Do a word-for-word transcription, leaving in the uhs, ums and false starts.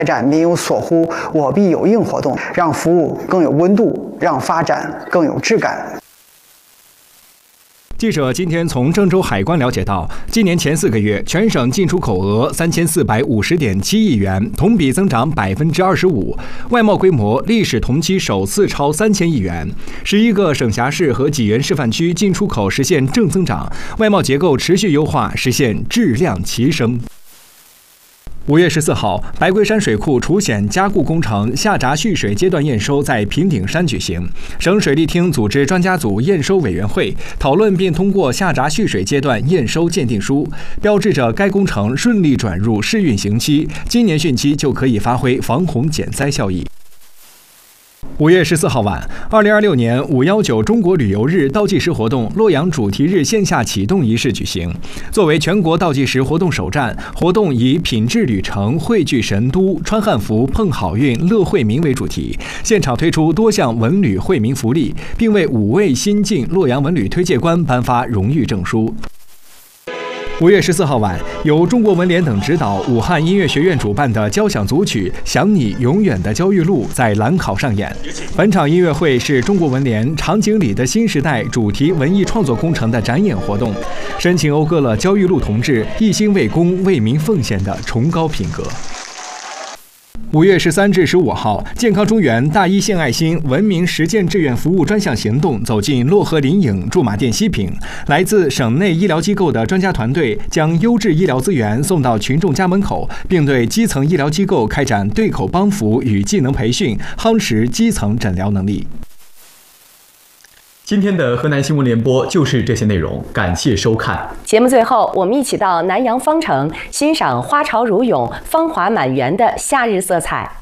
展民有所呼，我必有应活动，让服务更有温度，让发展更有质感。 记者今天从郑州海关了解到，今年前四个月，全省进出口额三千四百五十点七亿元，同比增长百分之二十五，外贸规模历史同期首次超三千亿元。十一个省辖市和济源示范区进出口实现正增长，外贸结构持续优化，实现质量齐升。五月十四号，白龟山水库除险加固工程下闸蓄水阶段验收在平顶山举行。省水利厅组织专家组验收委员会讨论并通过下闸蓄水阶段验收鉴定书，标志着该工程顺利转入试运行期，今年汛期就可以发挥防洪减灾效益。五月十四号晚，二零二六年五幺九中国旅游日倒计时活动洛阳主题日线下启动仪式举行。作为全国倒计时活动首站，活动以品质旅程汇聚神都，穿汉服碰好运乐惠民为主题，现场推出多项文旅惠民福利，并为五位新晋洛阳文旅推介官颁发荣誉证书。五月十四号晚，由中国文联等指导，武汉音乐学院主办的交响组曲《想你永远的焦裕禄》在兰考上演。本场音乐会是中国文联《场景里的新时代》主题文艺创作工程的展演活动，深情讴歌了焦裕禄同志一心为公、为民奉献的崇高品格。五月十三至十五号，健康中原大一献爱心文明实践志愿服务专项行动走进漯河临颍驻马店西坪，来自省内医疗机构的专家团队将优质医疗资源送到群众家门口，并对基层医疗机构开展对口帮扶与技能培训，夯实基层诊疗能力。 今天的河南新闻联播就是这些内容，感谢收看。 节目最后，我们一起到南阳方城欣赏花朝如涌、芳华满园的夏日色彩。